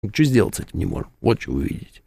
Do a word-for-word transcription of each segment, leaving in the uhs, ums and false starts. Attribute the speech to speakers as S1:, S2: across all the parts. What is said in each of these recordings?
S1: Что сделать с этим не можем? Вот что вы видите.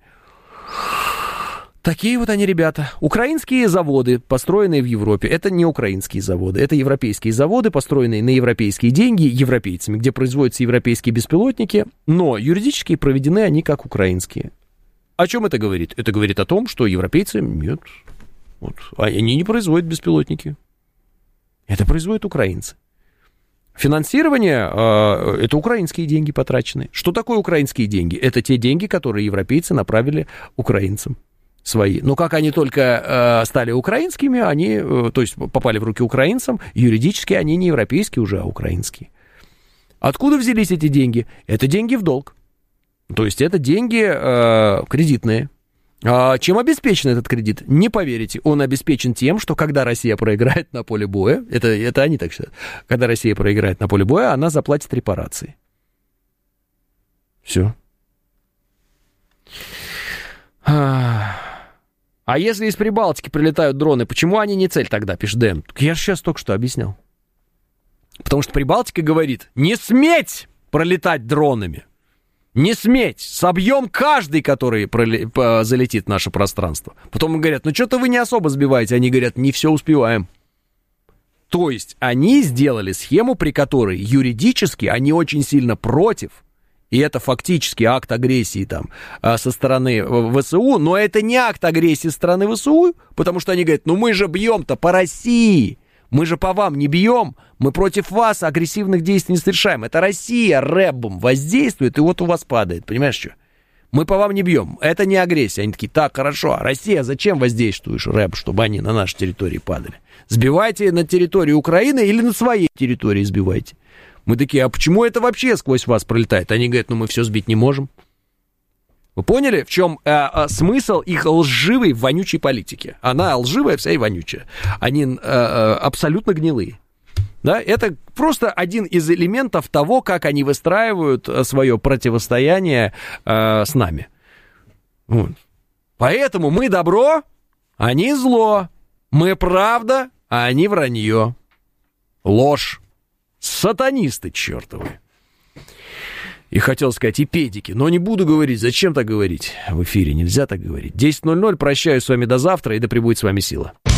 S1: Такие вот они, ребята. Украинские заводы, построенные в Европе, это не украинские заводы, это европейские заводы, построенные на европейские деньги европейцами, где производятся европейские беспилотники, но юридически проведены они как украинские. О чем это говорит? Это говорит о том, что европейцы, нет, вот, они не производят беспилотники. Это производят украинцы. Финансирование э, – это украинские деньги потрачены. Что такое украинские деньги? Это те деньги, которые европейцы направили украинцам. Свои. Но как они только э, стали украинскими, они, э, то есть попали в руки украинцам, юридически они не европейские уже, а украинские. Откуда взялись эти деньги? Это деньги в долг. То есть это деньги э, кредитные. А чем обеспечен этот кредит? Не поверите, он обеспечен тем, что когда Россия проиграет на поле боя, это, это они так считают, когда Россия проиграет на поле боя, она заплатит репарации. Все. А если из Прибалтики прилетают дроны, почему они не цель тогда, пишет Дэн? Я же сейчас только что объяснял. Потому что Прибалтика говорит, не сметь пролетать дронами. Не сметь, собьем каждый, который проли... залетит в наше пространство. Потом говорят, ну что-то вы не особо сбиваете. Они говорят, не все успеваем. То есть они сделали схему, при которой юридически они очень сильно против. И это фактически акт агрессии там со стороны ВСУ, но это не акт агрессии со стороны ВСУ, потому что они говорят, ну мы же бьем-то по России, мы же по вам не бьем, мы против вас агрессивных действий не совершаем. Это Россия рэбом воздействует, и вот у вас падает, понимаешь что? Мы по вам не бьем, это не агрессия. Они такие, так, хорошо, а Россия, зачем воздействуешь рэб, чтобы они на нашей территории падали? Сбивайте на территории Украины или на своей территории сбивайте. Мы такие, а почему это вообще сквозь вас пролетает? Они говорят, ну мы все сбить не можем. Вы поняли, в чем э, э, смысл их лживой, вонючей политики? Она лживая, вся и вонючая. Они э, э, абсолютно гнилые. Да? Это просто один из элементов того, как они выстраивают свое противостояние э, с нами. Вот. Поэтому мы добро, они зло. Мы правда, а они вранье. Ложь. Сатанисты чертовы. И хотел сказать и педики, но не буду говорить. Зачем так говорить? В эфире нельзя так говорить. десять ноль ноль. Прощаюсь с вами до завтра, и да пребудет с вами сила.